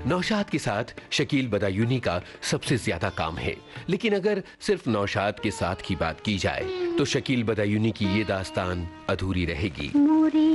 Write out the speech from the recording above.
नौशाद के साथ शकील बदायूनी का सबसे ज्यादा काम है, लेकिन अगर सिर्फ नौशाद के साथ की बात की जाए तो शकील बदायूनी की ये दास्तान अधूरी रहेगी।